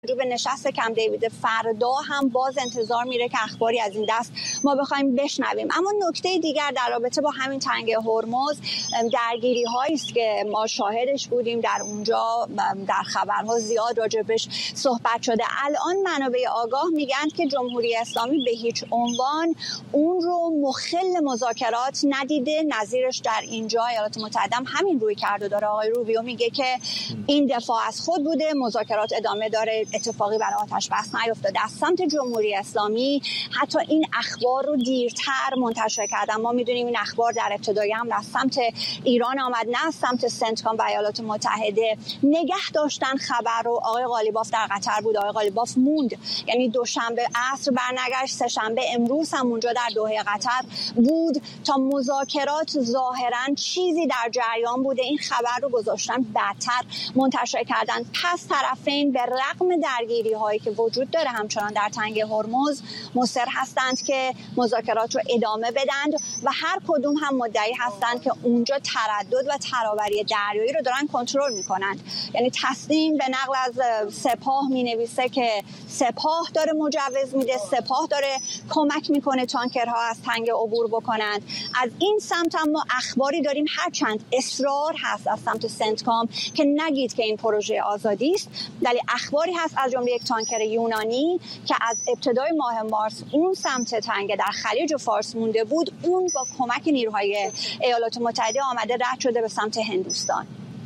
به نشست کمپ دیوید فردا هم باز انتظار میره که اخباری از این دست ما بخوایم بشنویم. اما نکته دیگر در رابطه با همین تنگه هرمز درگیری هایی است که ما شاهدش بودیم در اونجا، در خبرها زیاد راجبش صحبت شده. الان منابع آگاه میگن که جمهوری اسلامی به هیچ عنوان اون رو مخل مذاکرات ندیده. نظیرش در اینجا ایالات متحده همین روی کرده داره. آقای روبیو میگه که این دفاع از خود بوده، مذاکرات ادامه داره، اتفاقی برای آتش بس نیفتاده. از سمت جمهوری اسلامی حتی این اخبار رو دیرتر منتشر کردن. ما میدونیم این اخبار در ابتدای هم از سمت ایران آمد، نه از سمت سنتکام و ایالات متحده. نگه داشتن خبر رو. آقای قالیباف در قطر بود، آقای قالیباف موند، یعنی دوشنبه عصر برنگشت، سه شنبه امروز هم اونجا در دوحه قطر بود تا مذاکرات ظاهرا چیزی در جریان بوده این خبر رو گذاشتن بعدتر منتشر کردن. پس طرفین به رغم درگیری هایی که وجود داره همچنان در تنگه هرمز مصر هستند که مذاکرات رو ادامه بدند و هر کدوم هم مدعی هستند که اونجا تردد و تراوری دریایی رو دارن کنترل میکنند. یعنی تصمیم به نقل از سپاه مینویسه که سپاه داره مجوز میده، سپاه داره کمک میکنه تانکرها از تنگه عبور بکنند. از این سمت هم ما اخباری داریم، هرچند اصرار هست از سمت سنتکام که نگید که این پروژه آزادی است، ولی اخباری هست از جمله یک تانکر یونانی که از ابتدای ماه مارس اون سمت تنگه در خلیج فارس مونده بود، اون با کمک نیروهای ایالات متحده آمده رد شده به سمت هندوستان.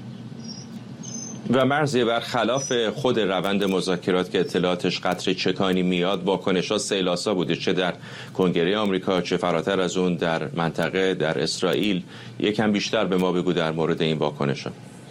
و مرزی برخلاف خود روند مذاکرات که اطلاعاتش قطره چکانی میاد، واکنش‌ها سیلاسا بوده، چه در کنگره آمریکا چه فراتر از اون در منطقه، در اسرائیل. یکم بیشتر به ما بگو در مورد این واکنش‌ها.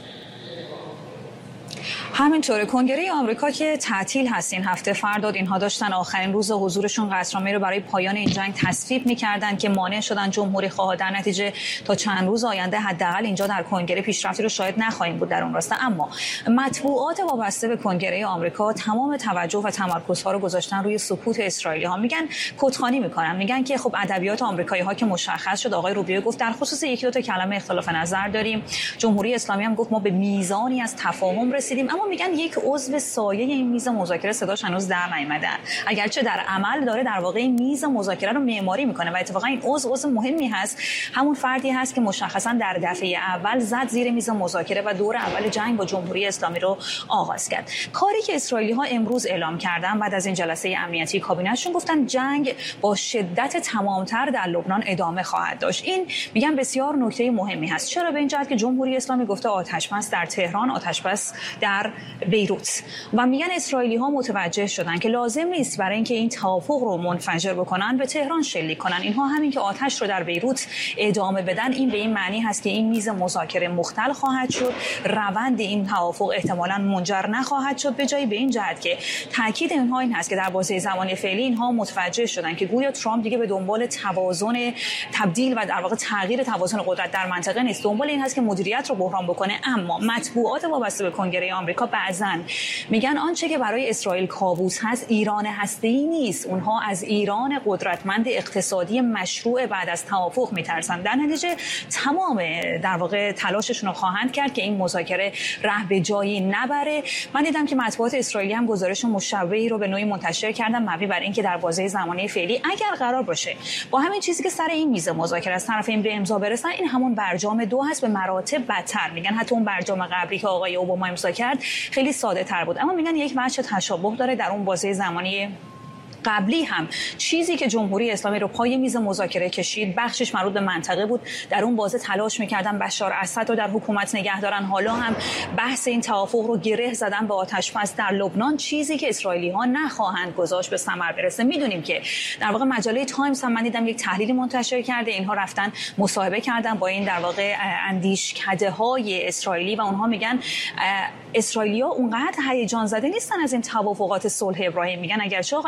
همینطوره. کنگره آمریکا که تعطیل هست این هفته، فرداد اینها داشتن آخرین روز حضورشون قطعنامه رو برای پایان این جنگ تصویب می‌کردن که مانع شدن جمهوری خواه. در نتیجه تا چند روز آینده حداقل اینجا در کنگره پیشرفتی رو شاید نخواهیم بود در اون راستا. اما مطبوعات وابسته به کنگره آمریکا تمام توجه و تمرکزها رو گذاشتن روی سکوت اسرائیلی‌ها. میگن کدخوانی میکنن، میگن که خب ادبیات آمریکایی‌ها که مشخص شد. آقای روبیو گفت در خصوص یکی دو تا کلمه اختلاف نظر داریم. جمهوری اسلامی هم گفت ما به میزانی از تفاهم رسیدیم، اما میگن یک عضو سایه این میز مذاکره صداش هنوز در نیامده، اگرچه در عمل داره در واقع این میز مذاکره رو معماری میکنه و اتفاقا این عضو مهمی هست. همون فردی هست که مشخصا در دفعه اول زد زیر میز مذاکره و دور اول جنگ با جمهوری اسلامی رو آغاز کرد. کاری که اسرائیلی‌ها امروز اعلام کردن بعد از این جلسه امنیتی کابینه‌شون، گفتن جنگ با شدت تمامتر در لبنان ادامه خواهد داشت. این میگن بسیار نکته مهمی هست. چرا؟ به این جهت که جمهوری اسلامی گفته آتش‌بس در تهران، آتش‌بس در بیروت، و میگن اسرائیلی‌ها متوجه شدن که لازم نیست برای اینکه این توافق رو منفجر بکنن به تهران شلیک کنن. اینها همین که آتش رو در بیروت ادامه بدن، این به این معنی هست که این میز مذاکره مختل خواهد شد، روند این توافق احتمالاً منجر نخواهد شد، به جای به این جهت که تاکید اینها این هست که در بازه زمانی فعلی اینها متوجه شدن که گویا ترامپ دیگه به دنبال توازن تبدیل و در واقع تغییر توازن قدرت در منطقه نیست، دنبال این هست که مدیریت رو بحران بکنه. اما مطبوعات وابسته به کنگره آمریکا بعضاً میگن آنچه که برای اسرائیل کابوس هست ایران هسته‌ای نیست. اونها از ایران قدرتمند اقتصادی مشروع بعد از توافق میترسن. در نتیجه تمام در واقع تلاششون رو خواهند کرد که این مذاکره ره به جایی نبره. من دیدم که مطبوعات اسرائیلی هم گزارش مشابهی رو به نوعی منتشر کردن مبنی بر اینکه در بازه زمانی فعلی اگر قرار باشه با همین چیزی که سر این میز مذاکره از طرفین به امضا برسن، این همون برجام 2 هست، به مراتب بدتر. میگن حتی اون برجام قبلی که آقای اوباما امضا کرد خیلی ساده تر بود، اما میگن یک وجه تشابه داره. در اون بازه زمانی قبلی هم چیزی که جمهوری اسلامی رو پای میز مذاکره کشید بخشش مربوط به منطقه بود. در اون بازه تلاش میکردن بشار اسد رو در حکومت نگه دارن. حالا هم بحث این توافق رو گره زدن به آتش‌بس در لبنان، چیزی که اسرائیلی‌ها نخواهند گذاشت به ثمر برسه. میدونیم که در واقع مجله تایمز هم من دیدم یک تحلیلی منتشر کرده، اینها رفتن مصاحبه کردن با این در واقع اندیشکده‌های اسرائیلی و اونها میگن اسرائیلی‌ها اونقدر هیجان زده نیستن از این توافقات صلح ابراهیم. میگن اگرچه آقای ترامپ به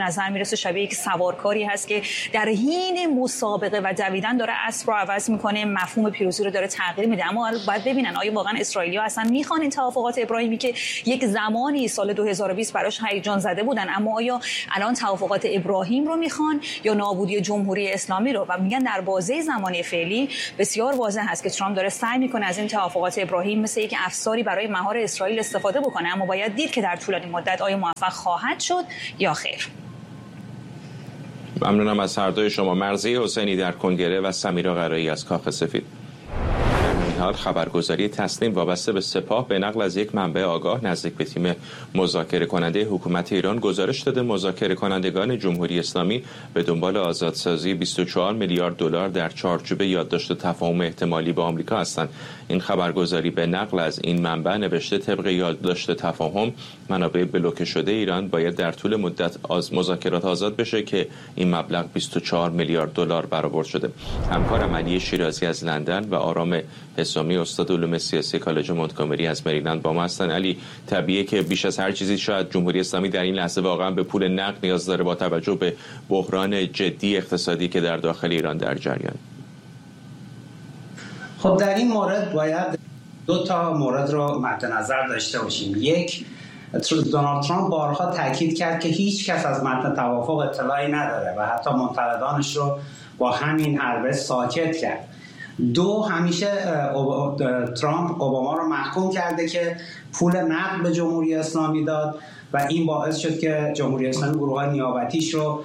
نظر میرسه شبیه یک سوارکاری هست که در حین مسابقه و دویدن داره اسب رو عوض میکنه، مفهوم پیروزی رو داره تغییر میده. اما باید ببینن آیا واقعا اسرائیلی‌ها اصلا میخوان این توافقات ابراهیمی که یک زمانی سال 2020 براش هیجان زده بودن، اما آیا الان توافقات ابراهیم رو میخوان یا نابودی جمهوری اسلامی رو؟ و میگن در بازه زمانی فعلی بسیار واضح هست که ترامپ داره سعی میکنه از این توافقات ابراهیم مثل یک افساری برای مهار اسرائیل استفاده بکنه، اما باید دید که در طولانی مدت آیا موفق خواهد شد یا خیر. ممنونم از هر دوی شما. مرضیه حسینی در کنگره و سمیرا قرایی از کاخ سفید. حال خبرگزاری تسنیم وابسته به سپاه به نقل از یک منبع آگاه نزدیک به تیم مذاکره کننده حکومت ایران گزارش داده مذاکره کنندگان جمهوری اسلامی به دنبال آزادسازی 24 میلیارد دلار در چارچوب یادداشت تفاهم احتمالی با آمریکا هستند. این خبرگزاری به نقل از این منبع نوشته طبق یادداشت تفاهم منابع بلوکه شده ایران باید در طول مدت مذاکرات آزاد بشه که این مبلغ 24 میلیارد دلار برآورد شده. همکارم علی شیرازی از لندن و آرام حسامی استاد علوم سیاسی کالج مونتگومری از مریلند با ما هستن. علی، طبیعیه که بیش از هر چیزی شاید جمهوری اسلامی در این لحظه واقعا به پول نقد نیاز داره با توجه به بحران جدی اقتصادی که در داخل ایران در جریان. خب در این مورد باید دو تا مورد رو مد نظر داشته باشیم. یک، دونالد ترامپ بارها تاکید کرد که هیچ کس از متن توافق اطلاعی نداره و حتی منتقدانش رو با همین حربه ساکت کرد. دو، همیشه ترامپ اوباما رو محکوم کرده که پول نقد به جمهوری اسلامی داد و این باعث شد که جمهوری اسلامی گروه‌های نیابتیش رو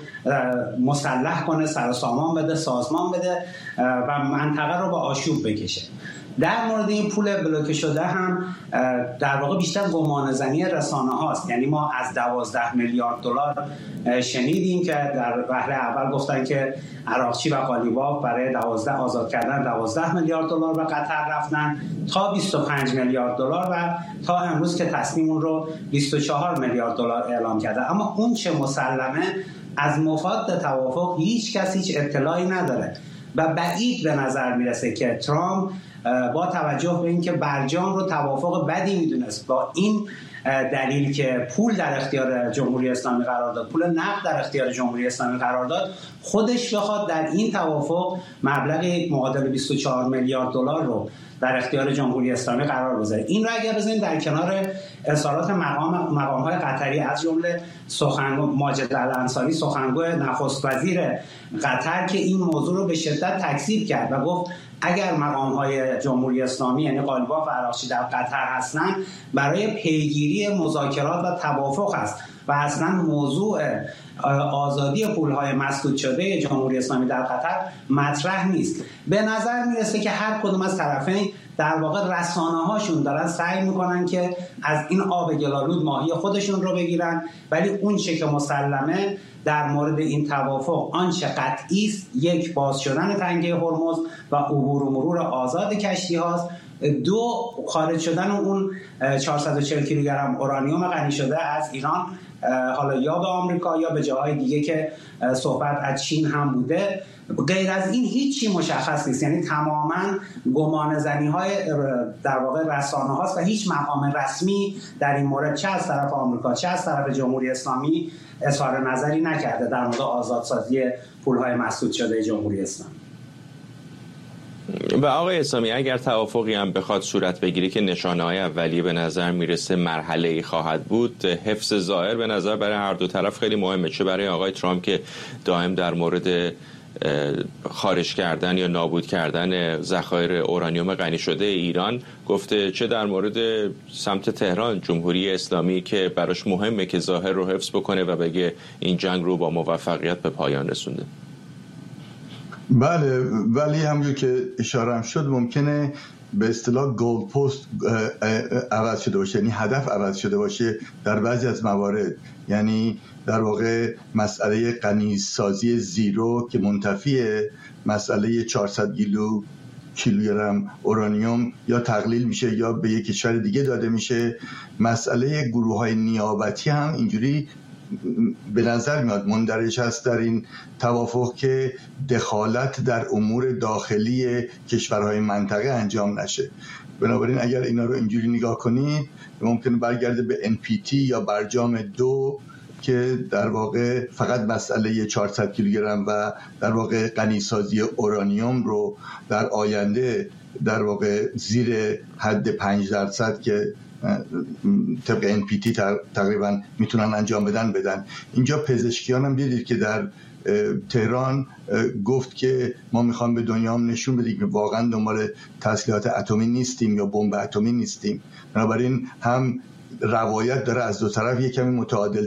مسلح کنه، سر و سامان بده، سازمان بده و منطقه رو به آشوب بکشه. در مورد این پول بلوکه شده هم در واقع بیشتر گمانه‌زنی رسانه هاست. یعنی ما از 12 میلیارد دلار شنیدیم که در وهله اول گفتن که عراقچی و قالیباف برای آزاد کردن 12 میلیارد دلار به قطر رفتن تا 25 میلیارد دلار و تا امروز که تصمیم رو 24 میلیارد دلار اعلام کرده. اما اون چه مسلمه از مفاد توافق هیچ کس هیچ اطلاعی نداره و بعید به نظر میرسه که ترامپ با توجه به اینکه برجام رو توافق بدی میدونست با این دلیل که پول در اختیار جمهوری اسلامی قرار داد، پول نقد در اختیار جمهوری اسلامی قرار داد، خودش بخواد در این توافق مبلغ معادل 24 میلیارد دلار رو در اختیار جمهوری اسلامی قرار بذاره. این رو اگر بزنیم در کنار اظهارات مقام‌های قطری از جمله ماجد الانصاری سخنگوی نخست وزیر قطر که این موضوع رو به شدت تکذیب کرد و گفت اگر مقام‌های جمهوری اسلامی یعنی قالیباف و عراقچی در قطر هستند برای پیگیری مذاکرات و توافق است و اصلا موضوع آزادی پولهای مسدود شده جمهوری اسلامی در قطر مطرح نیست. به نظر میرسه که هر کدوم از طرفین در واقع رسانه‌هاشون دارن سعی میکنن که از این آب گلالود ماهی خودشون رو بگیرن، ولی اون چه که مسلمه در مورد این توافق آنچه قطعی است یک، باز شدن تنگه هرمز و عبور و مرور آزاد کشتی هاست. دو، خارج شدن اون 440 کیلوگرم اورانیوم غنی شده از ایران، حالا یا به آمریکا یا به جاهای دیگه که صحبت از چین هم بوده. غیر از این هیچی مشخص نیست. یعنی تماما گمانه‌زنی های در واقع رسانه هاست و هیچ مقام رسمی در این مورد چه از طرف آمریکا چه از طرف جمهوری اسلامی اظهار نظری نکرده در مورد آزادسازی پولهای مسدود شده جمهوری اسلامی. و آقای اسلامی، اگر توافقی هم بخواد صورت بگیره که نشانه‌های اولیه به نظر میرسه مرحله‌ای خواهد بود، حفظ ظاهر به نظر برای هر دو طرف خیلی مهمه، چه برای آقای ترامپ که دائم در مورد خارج کردن یا نابود کردن ذخایر اورانیوم غنی شده ایران گفته، چه در مورد سمت تهران جمهوری اسلامی که براش مهمه که ظاهر رو حفظ بکنه و بگه این جنگ رو با موفقیت به پایان رسونده. بله، ولی همونجور که اشاره هم شد ممکنه به اصطلاح گولد پست عوض شده باشه، یعنی هدف عوض شده باشه در بعضی از موارد. یعنی در واقع مسئله غنیسازی زیرو که منتفی مسئله 400 کیلوگرم اورانیوم یا تقلیل میشه یا به یک کشور دیگه داده میشه. مسئله گروه‌های نیابتی هم اینجوری به نظر میاد مندرج هست در این توافق که دخالت در امور داخلی کشورهای منطقه انجام نشه. بنابراین اگر اینا رو اینجوری نگاه کنید ممکنه برگرده به NPT یا برجام 2 که در واقع فقط مسئله 400 کیلوگرم و در واقع غنیسازی اورانیوم رو در آینده در واقع زیر حد 5% که طبق NPT تقریبا میتونن انجام بدن. اینجا پزشکیان هم دیدید که در تهران گفت که ما میخوام به دنیا هم نشون بدیم که واقعا دنبال تسلیحات اتمی نیستیم یا بمب اتمی نیستیم. بنابراین هم روایت داره از دو طرف یک کمی متعادل